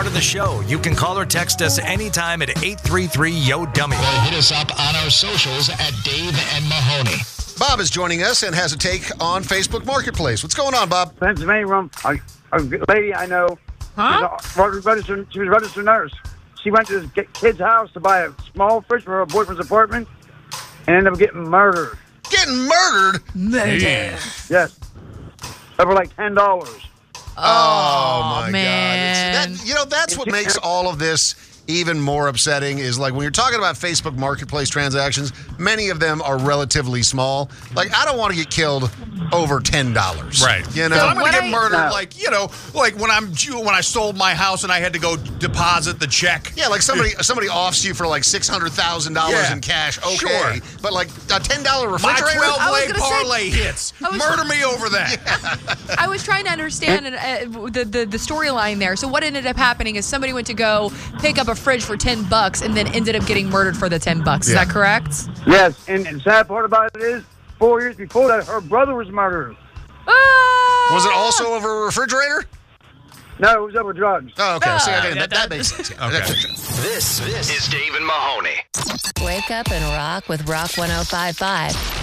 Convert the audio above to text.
of the show. You can call or text us anytime at 833-YO-DUMMY. Or hit us up on our socials at Dave and Mahoney. Bob is joining us and has a take on Facebook Marketplace. What's going on, Bob? Pennsylvania room. A lady I know. Huh? She was a registered nurse. She went to this kid's house to buy a small fridge for her boyfriend's apartment and ended up getting murdered. Getting murdered? Yes. Over like $10. Oh, my man. God. That's what makes all of this even more upsetting is like when you're talking about Facebook Marketplace transactions, many of them are relatively small. Like, I don't want to get killed over $10. Right. You know? So I'm going to get murdered No. like when I sold my house and I had to go deposit the check. Yeah, like somebody offs you for like $600,000 in cash. Okay. Sure. But like a $10 My refrigerator? 12-leg parlay hits. Murder me over that. I was trying to understand the storyline there. So what ended up happening is somebody went to go pick up a fridge for $10 and then ended up getting murdered for the $10. Is that correct? Yes, and the sad part about it is 4 years before that, her brother was murdered. Was it also over a refrigerator? No, it was over drugs. Oh, okay. See, that makes sense. Yeah. Okay. This is Dave and Mahoney. Wake up and rock with Rock 105.5.